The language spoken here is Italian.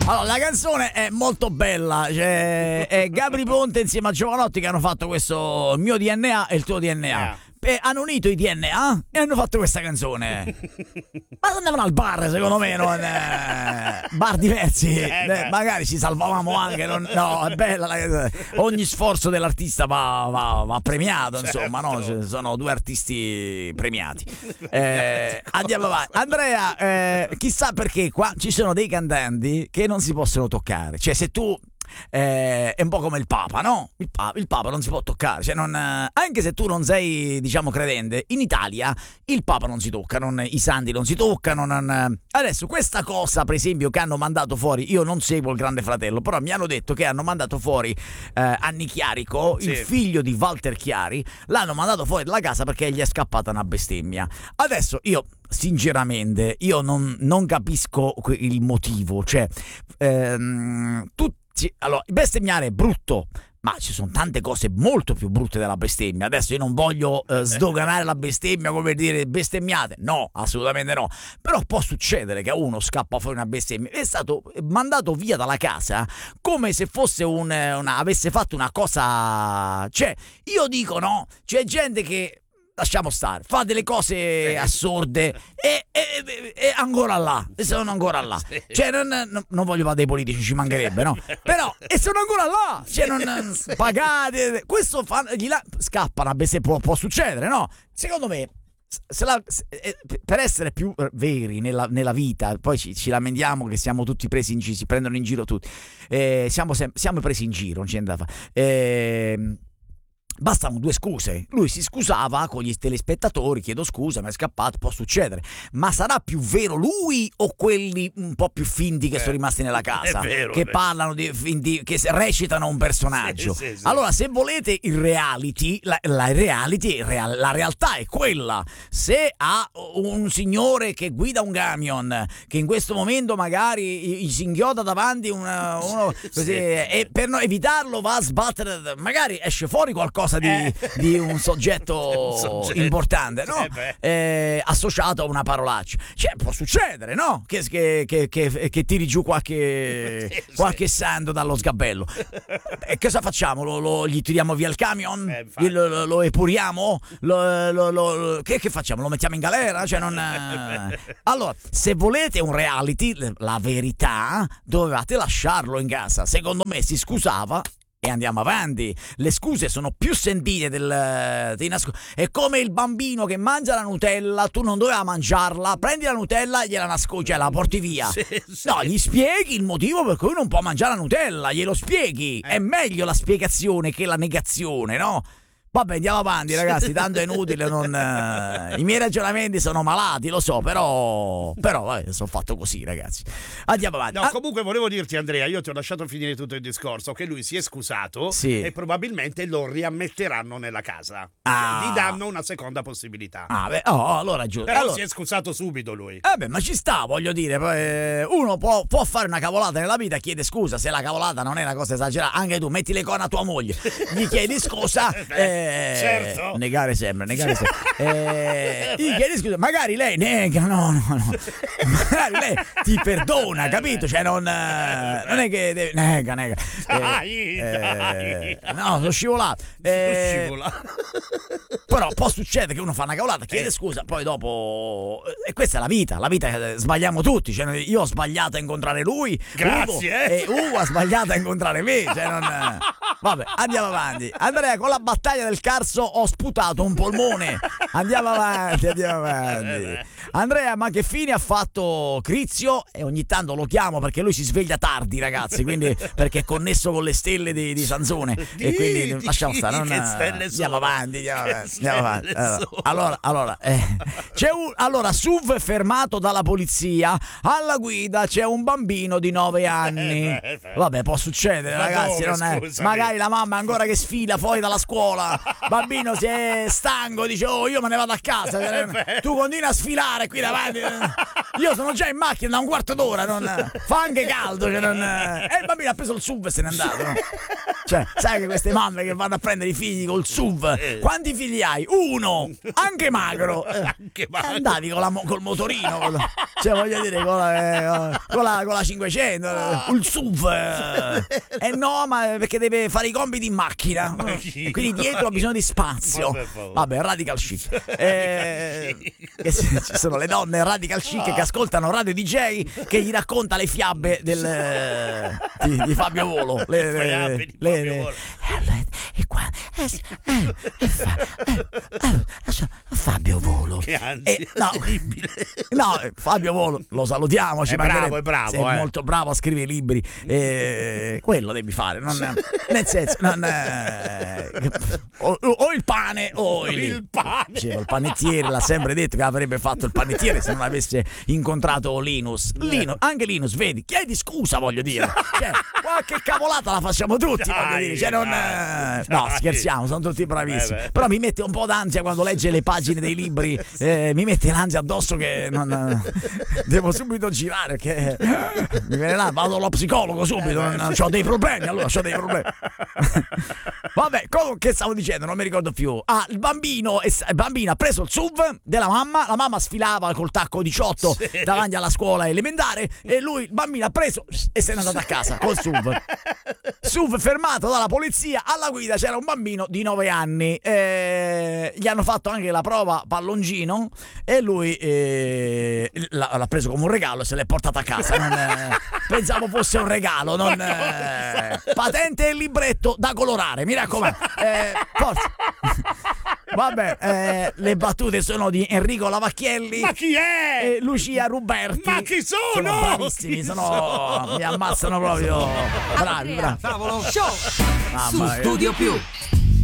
Allora, la canzone è molto bella, cioè, è Gabri Ponte insieme a Giovanotti che hanno fatto questo Il mio DNA e il tuo DNA. Hanno unito i DNA e hanno fatto questa canzone. Ma andavano al bar, secondo me, non bar diversi. Magari ci salvavamo anche. No, è bella. Ogni sforzo dell'artista va premiato, insomma, no? Sono due artisti premiati. Andiamo avanti. Andrea, chissà perché qua ci sono dei cantanti che non si possono toccare. Cioè, se tu è un po' come il Papa, no? Il Papa non si può toccare, cioè anche se tu non sei, diciamo, credente, in Italia il Papa non si tocca, i santi non si toccano. Adesso questa cosa, per esempio, che hanno mandato fuori, io non seguo il Grande Fratello, però mi hanno detto che hanno mandato fuori Anni Chiarico, il figlio di Walter Chiari, l'hanno mandato fuori dalla casa perché gli è scappata una bestemmia. Adesso io sinceramente non capisco il motivo, cioè allora, bestemmiare è brutto, ma ci sono tante cose molto più brutte della bestemmia. Adesso io non voglio sdoganare la bestemmia come dire bestemmiate, no, assolutamente no, però può succedere che a uno scappa fuori una bestemmia. È stato mandato via dalla casa come se fosse avesse fatto una cosa, cioè io dico, no, c'è gente che, lasciamo stare, fa delle cose assurde e ancora là, e sono ancora là. Cioè non voglio fare dei politici, ci mancherebbe, no? Però e sono ancora là, cioè non pagate, questo scappano, se può succedere, no? Secondo me per essere più veri nella vita, poi ci lamentiamo che siamo tutti presi in giro, si prendono in giro tutti, siamo presi in giro, non c'è niente da fare. Bastano due scuse. Lui si scusava con gli telespettatori, chiedo scusa, mi è scappato, può succedere. Ma sarà più vero lui o quelli un po' più finti che sono rimasti nella casa? Che parlano di finti, che recitano un personaggio. Sì. Allora, se volete il reality, la realtà è quella. Se ha un signore che guida un camion, che in questo momento magari gli si inghioda davanti uno così, e per evitarlo va a sbattere, magari esce fuori qualcosa di un soggetto importante, no? Associato a una parolaccia, cioè può succedere, no? Che tiri giù qualche santo dallo sgabello. E cosa facciamo? Gli tiriamo via il camion? Lo epuriamo? Che facciamo? Lo mettiamo in galera? Cioè Allora, se volete un reality, la verità, dovevate lasciarlo in casa. Secondo me si scusava e andiamo avanti. Le scuse sono più sentite è come il bambino che mangia la Nutella, tu non doveva mangiarla, prendi la Nutella, gliela nascondi, cioè la porti via. No, gli spieghi il motivo per cui non può mangiare la Nutella, glielo spieghi. È meglio la spiegazione che la negazione, no? Vabbè, andiamo avanti, ragazzi, tanto è inutile, i miei ragionamenti sono malati, lo so, però vabbè, sono fatto così, ragazzi. Andiamo avanti. No, comunque volevo dirti, Andrea, io ti ho lasciato finire tutto il discorso, che lui si è scusato e probabilmente lo riammetteranno nella casa. Gli danno una seconda possibilità. Allora giusto. Però allora, si è scusato subito lui. Ma ci sta, voglio dire, uno può fare una cavolata nella vita, chiede scusa, se la cavolata non è una cosa esagerata, anche tu metti le corna a tua moglie, gli chiedi scusa. Certo. Negare sempre. Gli chiedi scusa, magari lei nega, no. Magari lei ti perdona, capito? Cioè non è che deve, nega. Dai. No, sono scivolato. Però può succedere che uno fa una cavolata, chiede scusa, poi dopo e questa è la vita sbagliamo tutti, cioè io ho sbagliato a incontrare lui, grazie, e Ugo ha sbagliato a incontrare me, cioè vabbè, andiamo avanti. Andrea, con la battaglia del Carso ho sputato un polmone. Andiamo avanti. Andrea, ma che fine ha fatto Crizio? E ogni tanto lo chiamo perché lui si sveglia tardi, ragazzi, quindi perché è connesso con le stelle di Sansone e quindi lasciamo stare. Andiamo avanti. Allora, c'è SUV fermato dalla polizia, alla guida c'è un bambino di 9 anni. Vabbè, può succedere, ragazzi, magari la mamma ancora che sfila fuori dalla scuola, bambino si è stanco, dice io me ne vado a casa, tu continui a sfilare qui davanti, io sono già in macchina da un quarto d'ora, fa anche caldo, e il bambino ha preso il SUV e se n'è andato, no? Cioè, sai che queste mamme che vanno a prendere i figli col SUV, quanti figli hai? Uno, anche magro. Andavi col motorino, cioè voglio dire con la 500, il SUV. No, ma perché deve fare i compiti in macchina. E quindi dietro ha bisogno di spazio. Vabbè, radical chic. Ci sono le donne radical chic che ascoltano Radio DJ che gli racconta le fiabe di Fabio Volo. Fabio Volo. Che ansia no, Fabio Volo, lo salutiamo. È bravo. Sei molto bravo a scrivere libri. Quello devi fare. Nel senso, o il pane o il pane. Cioè, il panettiere l'ha sempre detto che avrebbe fatto il panettiere se non avesse incontrato Linus. Anche Linus, vedi, chiedi scusa, voglio dire. Cioè, qualche cavolata la facciamo tutti, voglio dire. Cioè, no, scherziamo, sono tutti bravissimi. Però mi mette un po' d'ansia quando legge le pagine dei libri. Mi mette l'ansia addosso che devo subito girare, che mi viene là, vado allo psicologo subito. Ho dei problemi, allora ho dei problemi. Vabbè, che stavo dicendo? Non mi ricordo più. Il bambino ha preso il SUV della mamma, la mamma sfilava col tacco 18 davanti alla scuola elementare e il bambino ha preso e se n'è andato a casa col SUV fermato dalla polizia. Alla guida c'era un bambino di 9 anni, gli hanno fatto anche la prova palloncino e lui l'ha preso come un regalo e se l'è portato a casa. Pensavo fosse un regalo, patente e libretto da colorare, mi raccomando. Forza. Vabbè, le battute sono di Enrico Lavacchielli. Ma chi è? E Lucia Ruberti. Ma chi sono? Sono bravissimi, mi ammazzano proprio. Bravi. Tavolo Show su Studio Più.